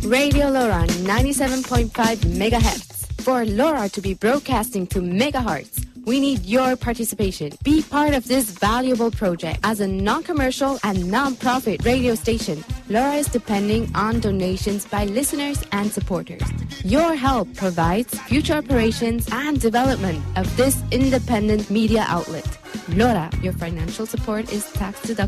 Radio LoRa 97.5 megahertz. For LoRa to be broadcasting to megahertz, we need your participation. Be part of this valuable project. As a non-commercial and non-profit radio station, LoRa is depending on donations by listeners and supporters. Your help provides future operations and development of this independent media outlet. LoRa, your financial support is tax deductible.